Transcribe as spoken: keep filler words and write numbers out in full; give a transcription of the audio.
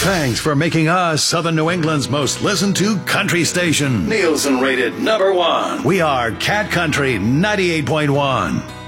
Thanks for making us Southern New England's most listened to country station. Nielsen rated number one. We are Cat Country ninety-eight point one.